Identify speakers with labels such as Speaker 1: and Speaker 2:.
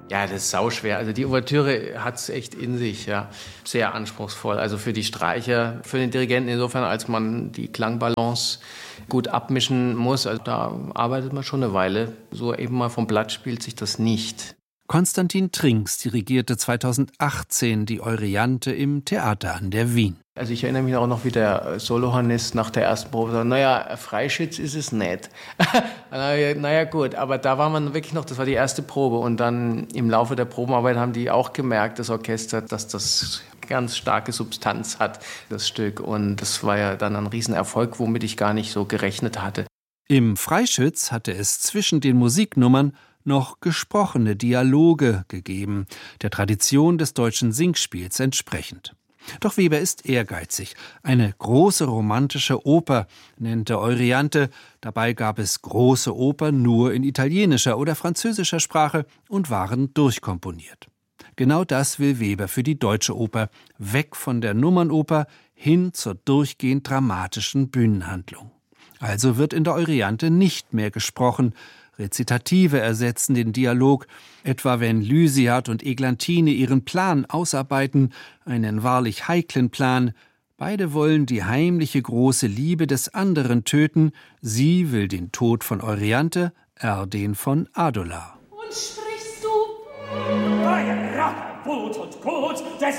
Speaker 1: Ja, das ist sauschwer. Also die Ouvertüre hat es echt in sich, ja. Sehr anspruchsvoll. Also für die Streicher, für den Dirigenten insofern, als man die Klangbalance gut abmischen muss. Also da arbeitet man schon eine Weile. So eben mal vom Blatt spielt sich das nicht.
Speaker 2: Konstantin Trinks dirigierte 2018 die Euryanthe im Theater an der Wien.
Speaker 1: Also ich erinnere mich auch noch, wie der Solohornist nach der ersten Probe sagte, naja, Freischütz ist es nicht. Naja gut, aber da war man wirklich noch, das war die erste Probe. Und dann im Laufe der Probenarbeit haben die auch gemerkt, das Orchester, dass das ganz starke Substanz hat, das Stück. Und das war ja dann ein Riesenerfolg, womit ich gar nicht so gerechnet hatte.
Speaker 2: Im Freischütz hatte es zwischen den Musiknummern noch gesprochene Dialoge gegeben, der Tradition des deutschen Singspiels entsprechend. Doch Weber ist ehrgeizig. Eine große romantische Oper nennt er Euryanthe. Dabei gab es große Opern nur in italienischer oder französischer Sprache und waren durchkomponiert. Genau das will Weber für die Deutsche Oper, weg von der Nummernoper hin zur durchgehend dramatischen Bühnenhandlung. Also wird in der Euryanthe nicht mehr gesprochen. Rezitative ersetzen den Dialog, etwa wenn Lysiad und Eglantine ihren Plan ausarbeiten, einen wahrlich heiklen Plan. Beide wollen die heimliche große Liebe des anderen töten. Sie will den Tod von Euryanthe, er den von Adolar.
Speaker 3: Und sprichst du? Bei Rache, Wut und Gut des